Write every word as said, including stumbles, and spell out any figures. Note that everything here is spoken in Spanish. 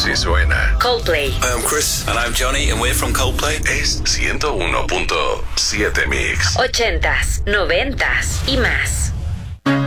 Así suena. Coldplay. Hi, I'm Chris. And I'm Johnny, and we're from Coldplay. Es ciento uno punto siete Mix. Ochentas, noventas y más.